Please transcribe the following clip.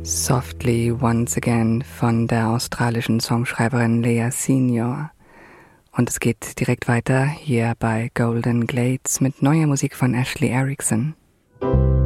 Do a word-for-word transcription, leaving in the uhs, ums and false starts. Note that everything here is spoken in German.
Softly Once Again von der australischen Songschreiberin Lea Senior. Und es geht direkt weiter hier bei Golden Glades mit neuer Musik von Ashley Erickson.